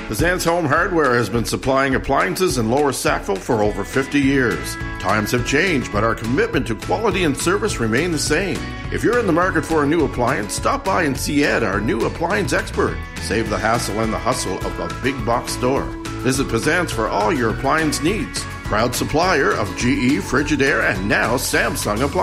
Pizan's Home Hardware has been supplying appliances in Lower Sackville for over 50 years. Times have changed, but our commitment to quality and service remain the same. If you're in the market for a new appliance, stop by and see Ed, our new appliance expert. Save the hassle and the hustle of a big box store. Visit Pizan's for all your appliance needs. Proud supplier of GE, Frigidaire, and now Samsung appliances.